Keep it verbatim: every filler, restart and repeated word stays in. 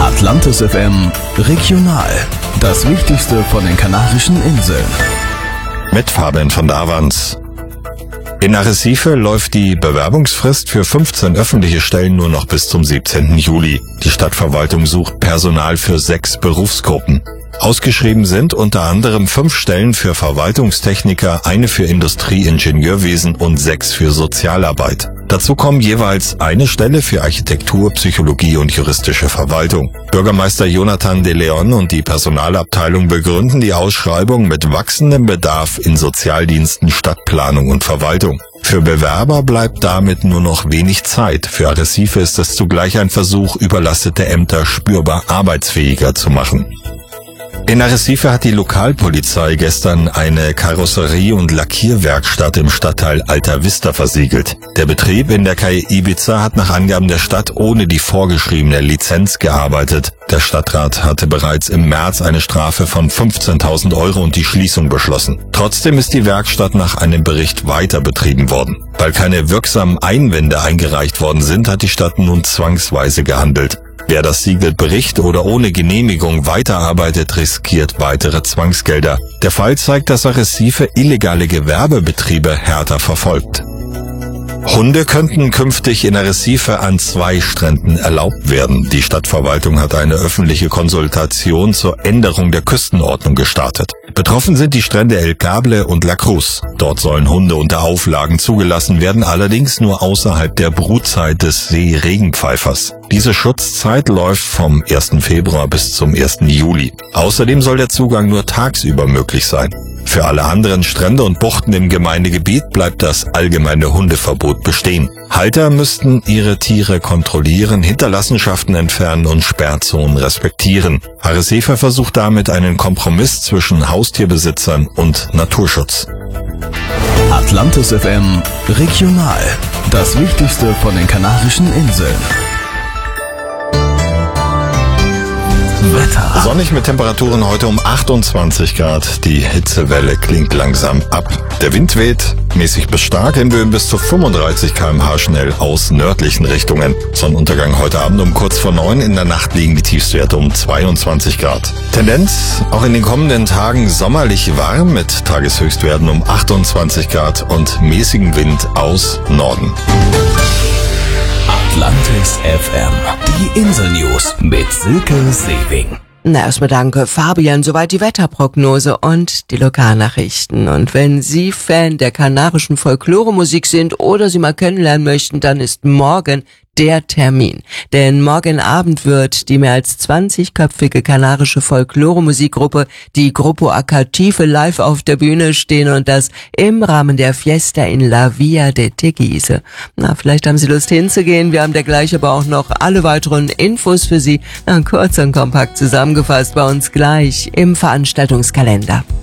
Atlantis F M Regional. Das Wichtigste von den Kanarischen Inseln. Mit Fabian von Davans. In Arrecife läuft die Bewerbungsfrist für fünfzehn öffentliche Stellen nur noch bis zum siebzehnten Juli. Die Stadtverwaltung sucht Personal für sechs Berufsgruppen. Ausgeschrieben sind unter anderem fünf Stellen für Verwaltungstechniker, eine für Industrieingenieurwesen und sechs für Sozialarbeit. Dazu kommen jeweils eine Stelle für Architektur, Psychologie und juristische Verwaltung. Bürgermeister Jonathan de Leon und die Personalabteilung begründen die Ausschreibung mit wachsendem Bedarf in Sozialdiensten, Stadtplanung und Verwaltung. Für Bewerber bleibt damit nur noch wenig Zeit. Für Arrecife ist es zugleich ein Versuch, überlastete Ämter spürbar arbeitsfähiger zu machen. In Arrecife hat die Lokalpolizei gestern eine Karosserie- und Lackierwerkstatt im Stadtteil Alta Vista versiegelt. Der Betrieb in der Calle Ibiza hat nach Angaben der Stadt ohne die vorgeschriebene Lizenz gearbeitet. Der Stadtrat hatte bereits im März eine Strafe von fünfzehntausend Euro und die Schließung beschlossen. Trotzdem ist die Werkstatt nach einem Bericht weiter betrieben worden. Weil keine wirksamen Einwände eingereicht worden sind, hat die Stadt nun zwangsweise gehandelt. Wer das Siegel bricht oder ohne Genehmigung weiterarbeitet, riskiert weitere Zwangsgelder. Der Fall zeigt, dass Arrecife illegale Gewerbebetriebe härter verfolgt. Hunde könnten künftig in Arrecife an zwei Stränden erlaubt werden. Die Stadtverwaltung hat eine öffentliche Konsultation zur Änderung der Küstenordnung gestartet. Betroffen sind die Strände El Cable und La Cruz. Dort sollen Hunde unter Auflagen zugelassen werden, allerdings nur außerhalb der Brutzeit des Seeregenpfeifers. Diese Schutzzeit läuft vom ersten Februar bis zum ersten Juli. Außerdem soll der Zugang nur tagsüber möglich sein. Für alle anderen Strände und Buchten im Gemeindegebiet bleibt das allgemeine Hundeverbot bestehen. Halter müssten ihre Tiere kontrollieren, Hinterlassenschaften entfernen und Sperrzonen respektieren. Arrecife versucht damit einen Kompromiss zwischen Haustierbesitzern und Naturschutz. Atlantis F M Regional. Das Wichtigste von den Kanarischen Inseln. Wetter. Sonnig mit Temperaturen heute um achtundzwanzig Grad. Die Hitzewelle klingt langsam ab. Der Wind weht mäßig bis stark in Böen bis zu fünfunddreißig Kilometer pro Stunde schnell aus nördlichen Richtungen. Sonnenuntergang heute Abend um kurz vor neun. In der Nacht liegen die Tiefstwerte um zweiundzwanzig Grad. Tendenz auch in den kommenden Tagen sommerlich warm mit Tageshöchstwerten um achtundzwanzig Grad und mäßigem Wind aus Norden. Atlantis F M. Die Insel-News mit Silke Sewing. Na, erstmal danke, Fabian. Soweit die Wetterprognose und die Lokalnachrichten. Und wenn Sie Fan der kanarischen Folkloremusik sind oder sie mal kennenlernen möchten, dann ist morgen der Termin. Denn morgen Abend wird die mehr als zwanzigköpfige kanarische Folklore-Musikgruppe, die Grupo Acatife, live auf der Bühne stehen und das im Rahmen der Fiesta in La Villa de Teguise. Na, vielleicht haben Sie Lust hinzugehen. Wir haben dergleich aber auch noch alle weiteren Infos für Sie, na, kurz und kompakt zusammengefasst bei uns gleich im Veranstaltungskalender.